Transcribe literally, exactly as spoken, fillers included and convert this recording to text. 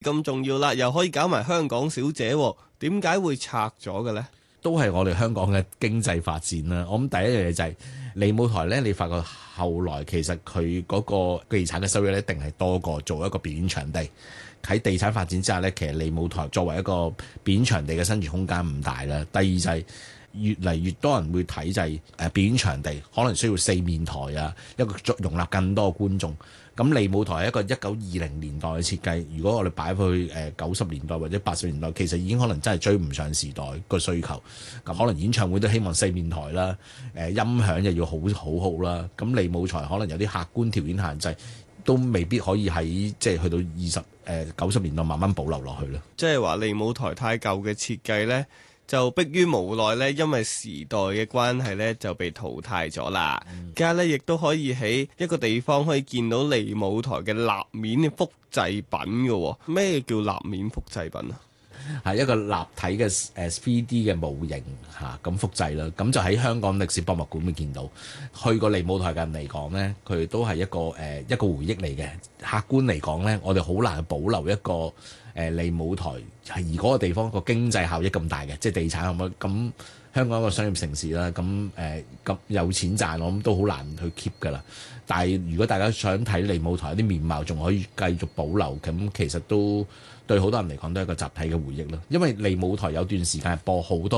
咁重要啦，又可以搞埋香港小姐，點解會拆咗嘅呢？ 都係我哋香港嘅經濟發展啦。我諗第一樣嘢就係利舞台咧，你發覺後來其實佢嗰個地產嘅收益一定係多過做一個表演場地。喺地產發展之下咧，其實利舞台作為一個表演場地嘅生存空間唔大啦。第二就係越嚟越多人會睇就係誒表演場地可能需要四面台啊，一個容納更多嘅觀眾。咁利舞台係一個一九二零年代嘅設計，如果我哋擺去誒九十年代或者八十年代，其實已經可能真係追唔上時代個需求。咁可能演唱會都希望四面台啦，誒音響又要好好好啦。咁利舞台可能有啲客觀條件限制，都未必可以喺即係去到二十誒九十年代慢慢保留落去啦。 即係話利舞台太舊嘅設計呢，就迫於無奈呢，因為時代嘅關係呢，就被淘汰咗啦。而家呢，亦都可以喺一個地方可以見到利舞台嘅立面嘅複製品嘅。咩叫立面複製品啊？ 係一個立體嘅誒 三 D 嘅模型嚇，咁複製啦。咁就喺香港歷史博物館會見到。去過利舞台嘅人嚟講呢，佢都係一個誒一個回憶嚟嘅。客觀嚟講呢，我哋好難保留一個誒利舞台係而嗰個地方個經濟效益咁大嘅，即係地產咁咁。香港一個商業城市啦，咁誒咁有錢賺，我諗都好難去 keep 噶啦。但係如果大家想睇利舞台啲面貌仲可以繼續保留，咁其實都對好多人嚟講都係一個集體嘅回憶咯。因為利舞台有段時間係播好多